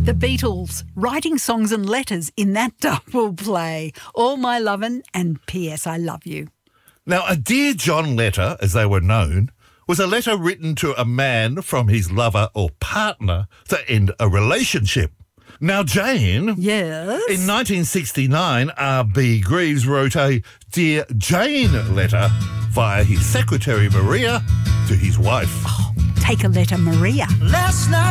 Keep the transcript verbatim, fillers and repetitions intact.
The Beatles, writing songs and letters in that double play. All My Lovin' and P S I Love You. Now, a Dear John letter, as they were known, was a letter written to a man from his lover or partner to end a relationship. Now, Jane... Yes? In nineteen sixty-nine, R B Greaves wrote a Dear Jane letter via his secretary Maria to his wife. Oh, take a letter, Maria. Last night